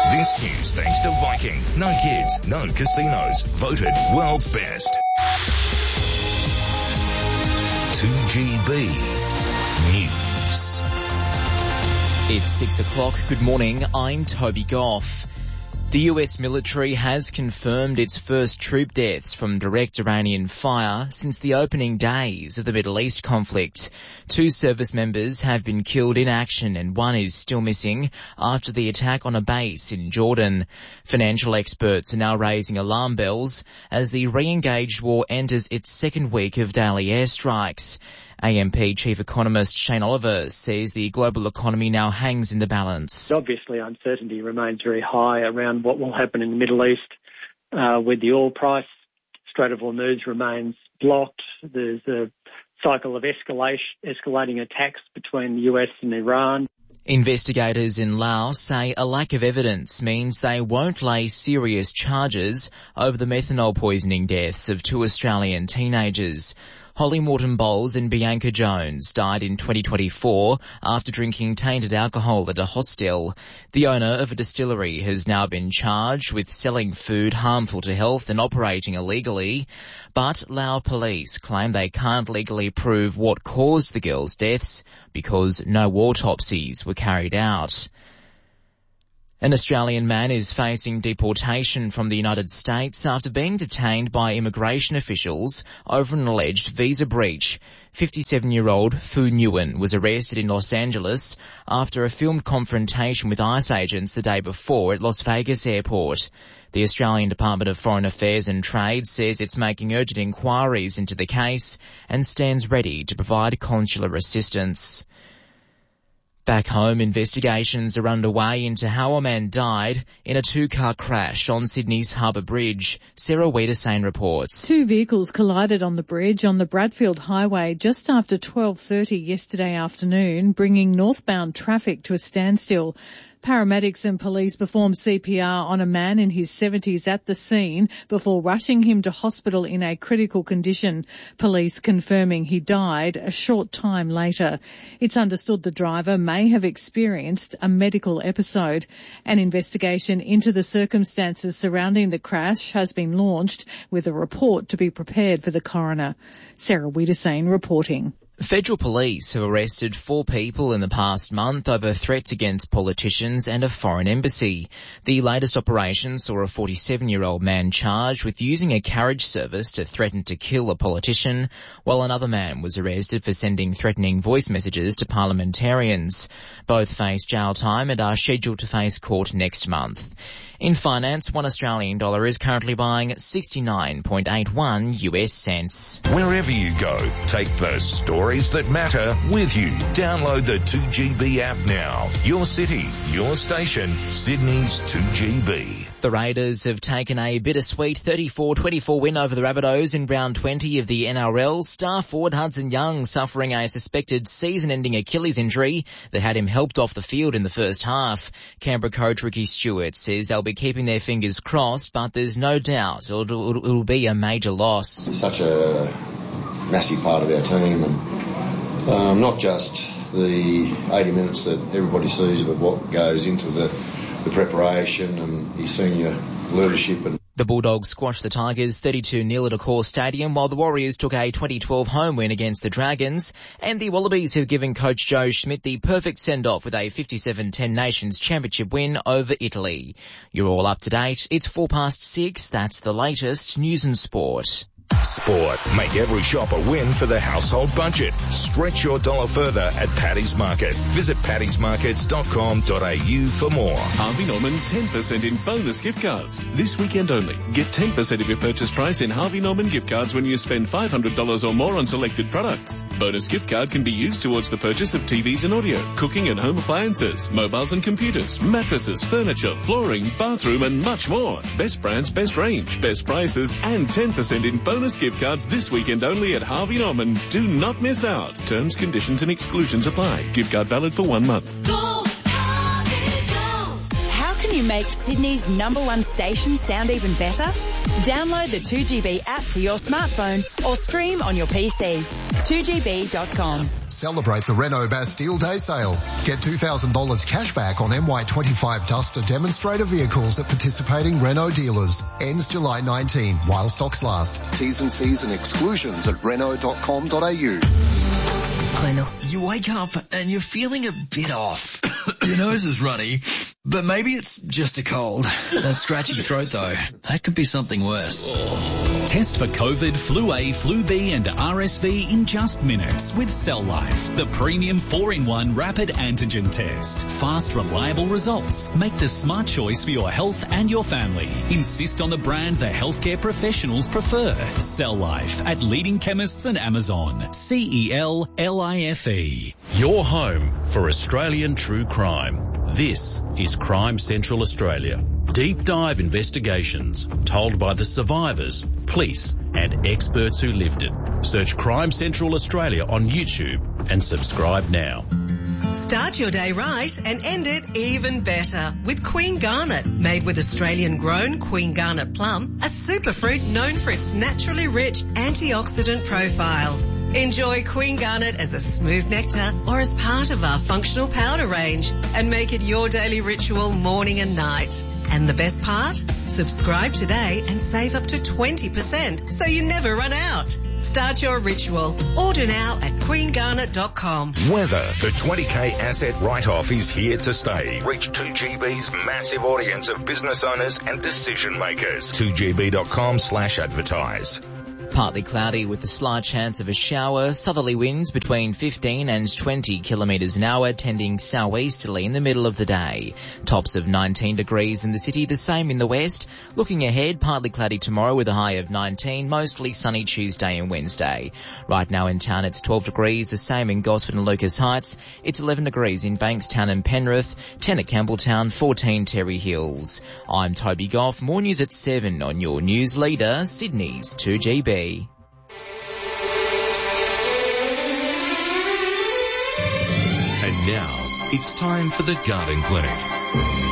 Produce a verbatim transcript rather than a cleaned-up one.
This news thanks to Viking. No kids, no casinos. Voted world's best. two G B News. It's six o'clock. Good morning. I'm Toby Goff. The U S military has confirmed its first troop deaths from direct Iranian fire since the opening days of the Middle East conflict. Two service members have been killed in action and one is still missing after the attack on a base in Jordan. Financial experts are now raising alarm bells as the re-engaged war enters its second week of daily airstrikes. A M P Chief Economist Shane Oliver says the global economy now hangs in the balance. Obviously, uncertainty remains very high around what will happen in the Middle East uh, with the oil price. Strait of Hormuz remains blocked. There's a cycle of escalation, escalating attacks between the U S and Iran. Investigators in Laos say a lack of evidence means they won't lay serious charges over the methanol poisoning deaths of two Australian teenagers. Holly Morton-Bowles and Bianca Jones died in twenty twenty-four after drinking tainted alcohol at a hostel. The owner of a distillery has now been charged with selling food harmful to health and operating illegally. But Lao police claim they can't legally prove what caused the girls' deaths because no autopsies were carried out. An Australian man is facing deportation from the United States after being detained by immigration officials over an alleged visa breach. fifty-seven-year-old Fu Nguyen was arrested in Los Angeles after a filmed confrontation with ICE agents the day before at Las Vegas Airport. The Australian Department of Foreign Affairs and Trade says it's making urgent inquiries into the case and stands ready to provide consular assistance. Back home, investigations are underway into how a man died in a two-car crash on Sydney's Harbour Bridge. Sarah Wiedersane reports. Two vehicles collided on the bridge on the Bradfield Highway just after twelve thirty yesterday afternoon, bringing northbound traffic to a standstill. Paramedics and police performed C P R on a man in his seventies at the scene before rushing him to hospital in a critical condition, police confirming he died a short time later. It's understood the driver may have experienced a medical episode. An investigation into the circumstances surrounding the crash has been launched with a report to be prepared for the coroner. Sarah Wiedersane reporting. Federal police have arrested four people in the past month over threats against politicians and a foreign embassy. The latest operation saw a forty-seven-year-old man charged with using a carriage service to threaten to kill a politician, while another man was arrested for sending threatening voice messages to parliamentarians. Both face jail time and are scheduled to face court next month. In finance, one Australian dollar is currently buying sixty-nine point eight one U S cents. Wherever you go, take the stories that matter with you. Download the two G B app now. Your city, your station, Sydney's two G B. The Raiders have taken a bittersweet thirty-four twenty-four win over the Rabbitohs in round twenty of the N R L. Star forward Hudson Young suffering a suspected season-ending Achilles injury that had him helped off the field in the first half. Canberra coach Ricky Stewart says they'll be keeping their fingers crossed, but there's no doubt it'll, it'll, it'll be a major loss. He's such a massive part of our team, and um, not just the eighty minutes that everybody sees, but what goes into the, the preparation and his senior leadership. And the Bulldogs squashed the Tigers thirty-two nil at Accor Stadium, while the Warriors took a twenty twelve home win against the Dragons, and the Wallabies have given coach Joe Schmidt the perfect send-off with a fifty-seven ten Nations Championship win over Italy. You're all up to date. It's four past six. That's the latest news and sport. Sport. Make every shop a win for the household budget. Stretch your dollar further at Paddy's Market. Visit paddys markets dot com dot a u for more. Harvey Norman ten percent in bonus gift cards. This weekend only. Get ten percent of your purchase price in Harvey Norman gift cards when you spend five hundred dollars or more on selected products. Bonus gift card can be used towards the purchase of T Vs and audio, cooking and home appliances, mobiles and computers, mattresses, furniture, flooring, bathroom and much more. Best brands, best range, best prices and ten percent in bonus gift cards this weekend only at Harvey Norman. Do not miss out. Terms, conditions and exclusions apply. Gift card valid for one month. Go, Harvey, go. How can you make Sydney's number one station sound even better? Download the two G B app to your smartphone or stream on your P C. two G B dot com. Celebrate the Renault Bastille Day sale. Get two thousand dollars cash back on M Y twenty-five Duster demonstrator vehicles at participating Renault dealers. Ends July nineteenth while stocks last. T's and C's and exclusions at renault dot com dot a u. Glendale, you wake up and you're feeling a bit off. Your nose is runny, but maybe it's just a cold. That scratchy throat though, that could be something worse. Test for COVID, Flu A, Flu B and R S V in just minutes with Cell Life, the premium four in one rapid antigen test. Fast, reliable results. Make the smart choice for your health and your family. Insist on the brand the healthcare professionals prefer. Cell Life at leading chemists and Amazon. C E L L I F E. Your home for Australian true crime. This is Crime Central Australia. Deep dive investigations told by the survivors, police and experts who lived it. Search Crime Central Australia on YouTube and subscribe now. Start your day right and end it even better with Queen Garnet. Made with Australian-grown Queen Garnet plum, a superfruit known for its naturally rich antioxidant profile. Enjoy Queen Garnet as a smooth nectar or as part of our functional powder range and make it your daily ritual morning and night. And the best part? Subscribe today and save up to twenty percent so you never run out. Start your ritual. Order now at queen garnet dot com. Weather. The twenty K asset write-off is here to stay. Reach two G B's massive audience of business owners and decision makers. two G B dot com slash advertise. Partly cloudy with a slight chance of a shower, southerly winds between fifteen and twenty kilometres an hour, tending southeasterly in the middle of the day. Tops of nineteen degrees in the city, the same in the west. Looking ahead, partly cloudy tomorrow with a high of nineteen, mostly sunny Tuesday and Wednesday. Right now in town it's twelve degrees, the same in Gosford and Lucas Heights. It's eleven degrees in Bankstown and Penrith, ten at Campbelltown, fourteen Terry Hills. I'm Toby Goff. More news at seven on your news leader, Sydney's two G B. And now, it's time for the Garden Clinic.